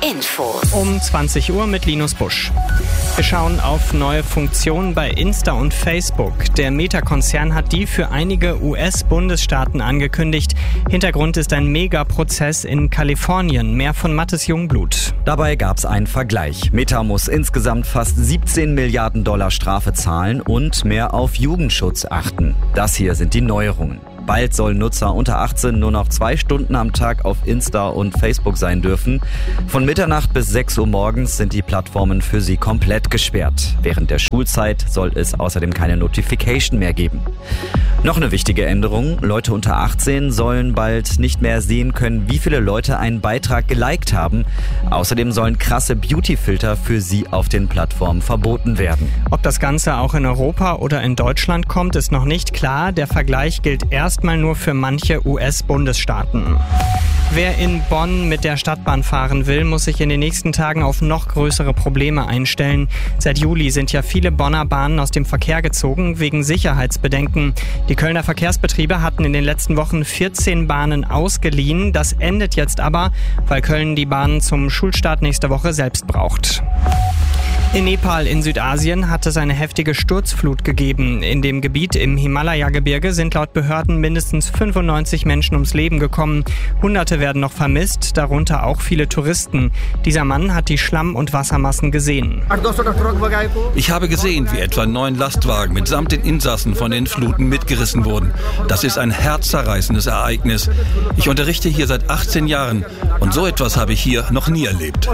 Infos. Um 20 Uhr mit Linus Busch. Wir schauen auf neue Funktionen bei Insta und Facebook. Der Meta-Konzern hat die für einige US-Bundesstaaten angekündigt. Hintergrund ist ein Megaprozess in Kalifornien. Mehr von Mathis Jungblut. Dabei gab es einen Vergleich. Meta muss insgesamt fast 17 Milliarden Dollar Strafe zahlen und mehr auf Jugendschutz achten. Das hier sind die Neuerungen. Bald sollen Nutzer unter 18 nur noch 2 Stunden am Tag auf Insta und Facebook sein dürfen. Von Mitternacht bis 6 Uhr morgens sind die Plattformen für sie komplett gesperrt. Während der Schulzeit soll es außerdem keine Notification mehr geben. Noch eine wichtige Änderung. Leute unter 18 sollen bald nicht mehr sehen können, wie viele Leute einen Beitrag geliked haben. Außerdem sollen krasse Beauty-Filter für sie auf den Plattformen verboten werden. Ob das Ganze auch in Europa oder in Deutschland kommt, ist noch nicht klar. Der Vergleich gilt erstmal nur für manche US-Bundesstaaten. Wer in Bonn mit der Stadtbahn fahren will, muss sich in den nächsten Tagen auf noch größere Probleme einstellen. Seit Juli sind ja viele Bonner Bahnen aus dem Verkehr gezogen, wegen Sicherheitsbedenken. Die Kölner Verkehrsbetriebe hatten in den letzten Wochen 14 Bahnen ausgeliehen. Das endet jetzt aber, weil Köln die Bahnen zum Schulstart nächste Woche selbst braucht. In Nepal in Südasien hat es eine heftige Sturzflut gegeben. In dem Gebiet im Himalaya-Gebirge sind laut Behörden mindestens 95 Menschen ums Leben gekommen. Hunderte werden noch vermisst, darunter auch viele Touristen. Dieser Mann hat die Schlamm- und Wassermassen gesehen. Ich habe gesehen, wie etwa 9 Lastwagen mitsamt den Insassen von den Fluten mitgerissen wurden. Das ist ein herzzerreißendes Ereignis. Ich unterrichte hier seit 18 Jahren und so etwas habe ich hier noch nie erlebt.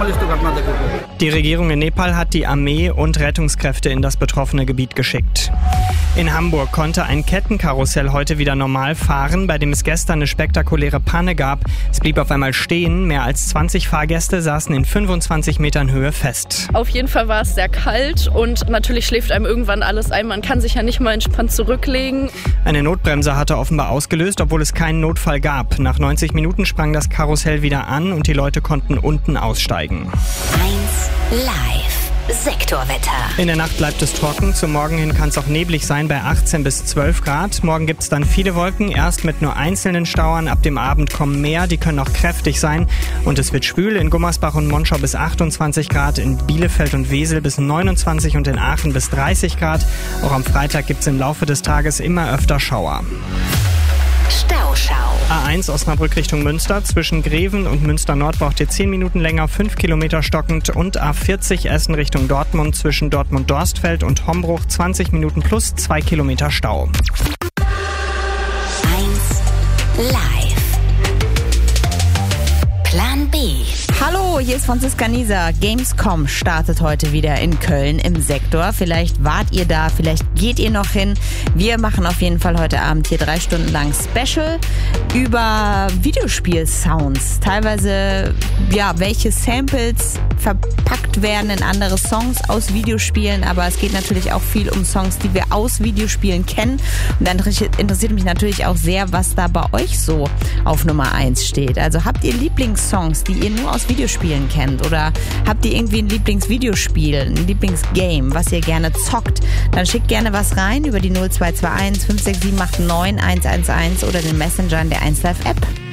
Die Regierung in Nepal hat die Armee und Rettungskräfte in das betroffene Gebiet geschickt. In Hamburg konnte ein Kettenkarussell heute wieder normal fahren, bei dem es gestern eine spektakuläre Panne gab. Es blieb auf einmal stehen. Mehr als 20 Fahrgäste saßen in 25 Metern Höhe fest. Auf jeden Fall war es sehr kalt und natürlich schläft einem irgendwann alles ein. Man kann sich ja nicht mal entspannt zurücklegen. Eine Notbremse hatte offenbar ausgelöst, obwohl es keinen Notfall gab. Nach 90 Minuten sprang das Karussell wieder an und die Leute konnten unten aussteigen. 1 Live. Sektorwetter. In der Nacht bleibt es trocken. Zum Morgen hin kann es auch neblig sein bei 18 bis 12 Grad. Morgen gibt es dann viele Wolken, erst mit nur einzelnen Schauern. Ab dem Abend kommen mehr, die können auch kräftig sein. Und es wird schwül in Gummersbach und Monschau bis 28 Grad, in Bielefeld und Wesel bis 29 und in Aachen bis 30 Grad. Auch am Freitag gibt es im Laufe des Tages immer öfter Schauer. Stauschau. A1 Osnabrück Richtung Münster. Zwischen Greven und Münster Nord braucht ihr 10 Minuten länger, 5 Kilometer stockend. Und A40 Essen Richtung Dortmund. Zwischen Dortmund-Dorstfeld und Hombruch 20 Minuten plus 2 Kilometer Stau. 1 Live. Plan B. Hallo, hier ist Franziska Nieser. Gamescom startet heute wieder in Köln im Sektor. Vielleicht wart ihr da, vielleicht geht ihr noch hin. Wir machen auf jeden Fall heute Abend hier 3 Stunden lang Special über Videospiel-Sounds. Teilweise, ja, welche Samples verpackt werden in andere Songs aus Videospielen. Aber es geht natürlich auch viel um Songs, die wir aus Videospielen kennen. Und dann interessiert mich natürlich auch sehr, was da bei euch so auf Nummer 1 steht. Also habt ihr Lieblingssongs, die ihr nur aus Videospielen kennt? Oder habt ihr irgendwie ein Lieblingsvideospiel, ein Lieblingsgame, was ihr gerne zockt? Dann schickt gerne was rein über die 0221 56789 111 oder den Messenger in der 1Live App.